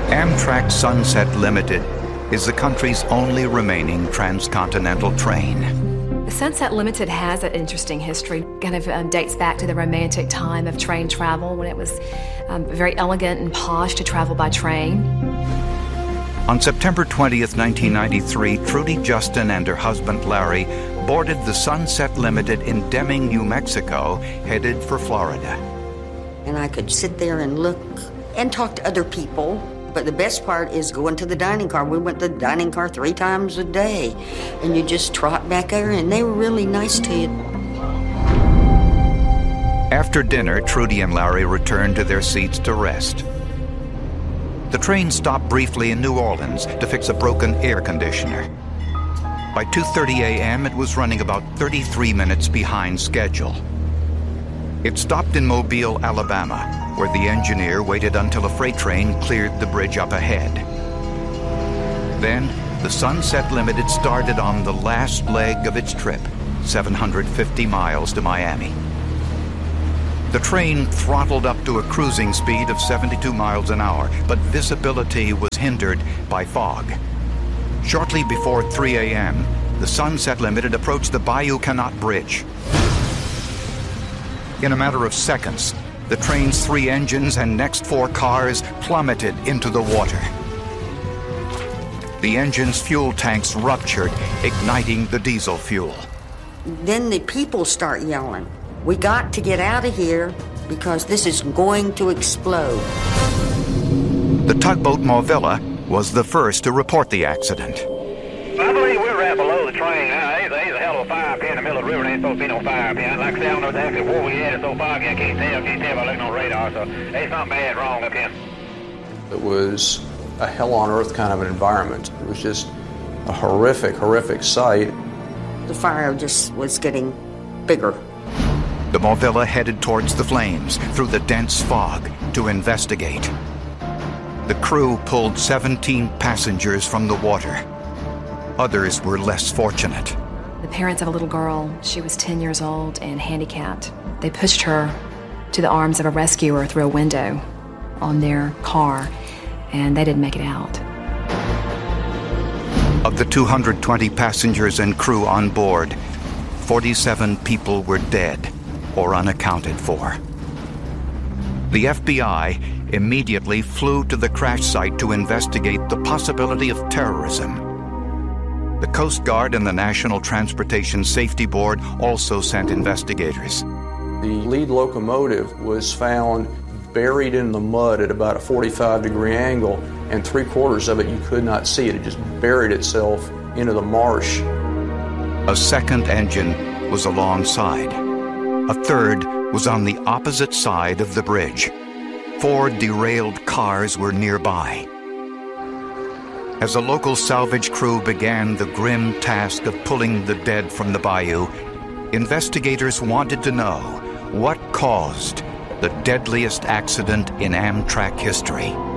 Amtrak Sunset Limited is the country's only remaining transcontinental train. The Sunset Limited has an interesting history. Kind of dates back to the romantic time of train travel when it was very elegant and posh to travel by train. On September 20th, 1993, Trudy Justin and her husband Larry boarded the Sunset Limited in Deming, New Mexico, headed for Florida. And I could sit there and look and talk to other people. But the best part is going to the dining car. We went to the dining car 3 times a day. And you just trot back there, and they were really nice to you. After dinner, Trudy and Larry returned to their seats to rest. The train stopped briefly in New Orleans to fix a broken air conditioner. By 2:30 a.m., it was running about 33 minutes behind schedule. It stopped in Mobile, Alabama, where the engineer waited until a freight train cleared the bridge up ahead. Then, the Sunset Limited started on the last leg of its trip, 750 miles to Miami. The train throttled up to a cruising speed of 72 miles an hour, but visibility was hindered by fog. Shortly before 3 a.m., the Sunset Limited approached the Bayou Canot Bridge. In a matter of seconds, the train's 3 engines and next 4 cars plummeted into the water. The engine's fuel tanks ruptured, igniting the diesel fuel. Then the people start yelling, "We got to get out of here because this is going to explode." The tugboat Movilla was the first to report the accident. I believe we're right below the train now. There's a hell of a fire pit in the middle of the river. There ain't supposed to be no fire pit. Like I said, I don't know exactly where we at. It's so foggy, I can't tell by looking on radar. So there's something bad wrong up here. It was a hell on earth kind of an environment. It was just a horrific, horrific sight. The fire just was getting bigger. The Movilla headed towards the flames through the dense fog to investigate. The crew pulled 17 passengers from the water. Others were less fortunate. The parents of a little girl, she was 10 years old and handicapped. They pushed her to the arms of a rescuer through a window on their car, and they didn't make it out. Of the 220 passengers and crew on board, 47 people were dead or unaccounted for. The FBI immediately flew to the crash site to investigate the possibility of terrorism. The Coast Guard and the National Transportation Safety Board also sent investigators. The lead locomotive was found buried in the mud at about a 45-degree angle, and 3/4 of it you could not see it. It just buried itself into the marsh. A second engine was alongside. A third was on the opposite side of the bridge. 4 derailed cars were nearby. As a local salvage crew began the grim task of pulling the dead from the bayou, investigators wanted to know what caused the deadliest accident in Amtrak history.